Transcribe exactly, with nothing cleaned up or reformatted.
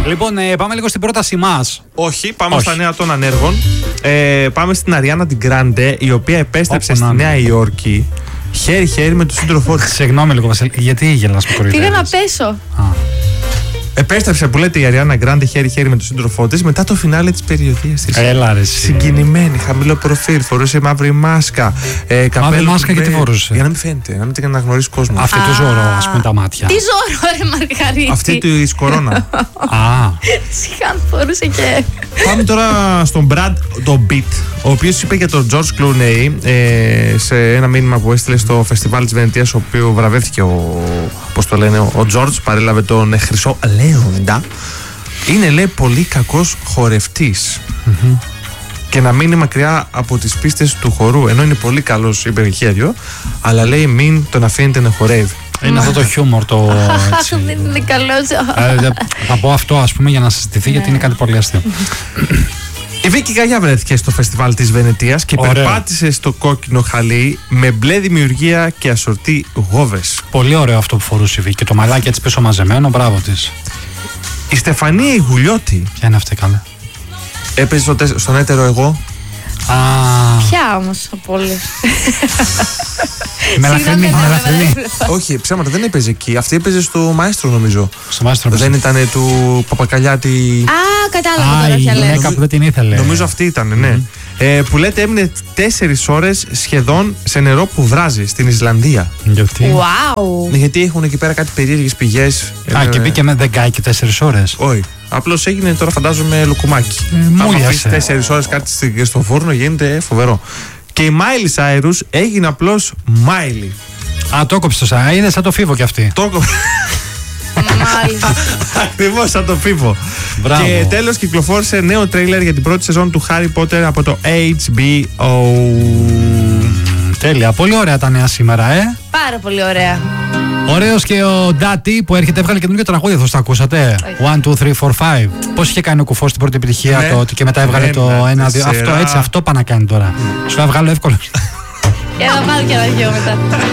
Λοιπόν, ε, πάμε λίγο στην πρότασή μας. Όχι, πάμε Όχι. στα νέα των ανέργων. Ε, πάμε στην Αριάννα την Γκράντε, η οποία επέστρεψε Όπου στη να Νέα Υόρκη χέρι-χέρι με τον σύντροφό της. Συγγνώμη λίγο, Βασίλη, γιατί γελάς με κοροϊδεύεις? Πήγα να πέσω. Α. Επέστρεψε που λέτε η Αριάννα Γκράντε χέρι-χέρι με τον σύντροφό της μετά το φινάλε της περιοδίας της. Έλα ρε εσύ. Συγκινημένη, χαμηλό προφίλ, φορούσε μαύρη μάσκα. Ε, καπέλο μάσκα του γιατί μπε- φορούσε? Για να μην φαίνεται, να μην την αναγνωρίσει κόσμο. Αυτή του ζώρο, ας πούμε, τα μάτια. Τι ζώρο, ρε Μαργαρίτη. Αυτή τη κορώνα. Α, Σιγά φορούσε και. Πάμε τώρα στον Brad τον Pitt, ο οποίος είπε για τον George Clooney ε, σε ένα μήνυμα που έστειλε στο φεστιβάλ της Βενετίας, ο οποίο βραβεύτηκε ο, πώς το λένε, ο George, παρέλαβε τον Χρυσό Λέοντα. Είναι, λέει, πολύ κακός χορευτής. Mm-hmm. Και να μείνει μακριά από τις πίστες του χορού, ενώ είναι πολύ καλός, είπε χέριο, αλλά λέει μην τον αφήνετε να χορεύει. είναι αυτό το χιούμορ το. έτσι. Δεν είναι καλό. Ε, Θα πω αυτό, ας πούμε, για να συζητηθεί, γιατί είναι κάτι πολύ αστείο. Η Βίκη Καγιά βρέθηκε στο φεστιβάλ της Βενετίας και Ωραία. περπάτησε στο κόκκινο χαλί με μπλε δημιουργία και ασορτή γόβες. Πολύ ωραίο αυτό που φορούσε η Βίκη. Και το μαλάκι έτσι πίσω μαζεμένο, μπράβο της. Η Στεφανία Ιγουλιώτη Ποια είναι αυτή, καλά? έπαιζε στο, τεσ- στον έτερο εγώ. Α, Ποια όμως από όλες. μελαχρινή, Συγγνώμη, μελαχρινή. Όχι, ψέματα, δεν έπαιζε εκεί. Αυτή έπαιζε στο Μαέστρο, νομίζω. Στο μάστρο Δεν ήταν του Παπακαλιάτη. Α, κατάλαβα Α, τώρα η ποια λες. γυναίκα που δεν την ήθελε. Νομίζω αυτή ήταν, ναι. Ε, που λέτε έμεινε τέσσερις ώρες σχεδόν σε νερό που βράζει στην Ισλανδία. Γιατί? Wow. Γιατί έχουν εκεί πέρα κάτι περίεργες πηγές. Α, Ε, και μπήκε με δεν κάει και τέσσερις ώρες. Όχι. Απλώς έγινε τώρα, φαντάζομαι, λουκουμάκι. Ε, Αν μούλιασε. αφήσει τέσσερις ώρες κάτι στη- στο φούρνο γίνεται φοβερό. Και η Μάιλι Σάιρους έγινε απλώς Μάιλι. Α, το έκοψε το σαν. Είδε σαν το φίβο κι αυτή. Το Μάλιστα. ακριβώς σαν το φίβο. Μπράβο. Και τέλος κυκλοφόρησε νέο τρέιλερ για την πρώτη σεζόν του Harry Potter από το έιτς μπι ο. Τέλεια. Πολύ ωραία τα νέα σήμερα, ε. Πάρα πολύ ωραία. Ωραίος και ο Ντάτι που έρχεται, έβγαλε καινούργιο τραγούδι, αυτό το ακούσατε. One, two, three, four, five. Πώς είχε κάνει ο Κουφός την πρώτη επιτυχία Ναι. το, και μετά έβγαλε το Ένα, ένα, δύο. Αυτό τέσσερα. έτσι, αυτό πάει να κάνει τώρα. Σου θα βγάλω εύκολο. Και να βάλω και ένα δυο μετά.